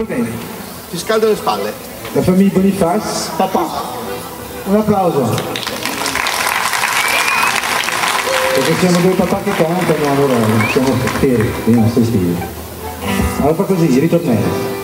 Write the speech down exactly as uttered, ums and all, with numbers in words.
Va bene. Ti scaldo le spalle. La famiglia Boniface, papà. Un applauso. Perché siamo due papà che cantano, allora siamo per i nostri stili. Allora fa così, ritornello.